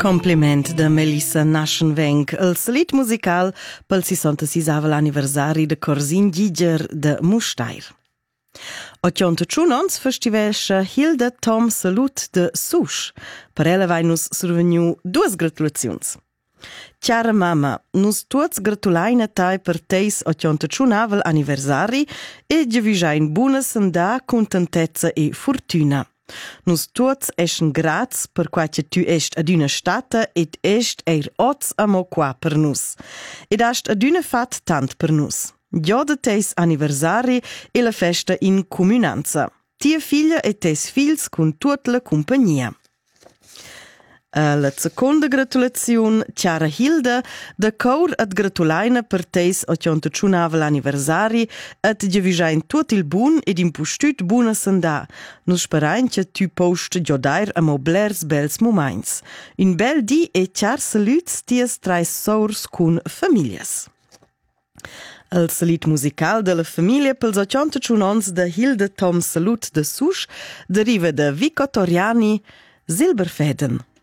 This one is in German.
Compliment de Melissa Naschenwenk, il salit musical pel 66 anniversari de Corsin Giger de Mustair. O 81 ans festivescha Hilde Tom Salut de Susch. Per ella vai nus survegnu duas gratulazions. Chiara mamma, nus tuots gratulaina tai per teis 81 anniversari e giavischain buna sanda, contentezza e fortuna. Nus tuots eschen grats per quae tu est ad una stata ed est eir oz amo qua per nus. Ed hast ad una fat tant per nus. Gioda teis anniversari e la festa in comunanza. Tia figlia e teis fils cun tutta la compagnia. La seconda gratulazione, Chiara Hilde, da cor ad gratulaina per teis 81 anniversari ad giavischain tot il bun ed impustut buna sanda. Nus sperain che tu post giodair a moblers bels moments. Un bel di e char saluts ties trais sours cun familias. Il salit musical de la famiglia pels 81 ans de Hilde Tom Salut de Susch deriva da Vico Toriani, Silberfäden.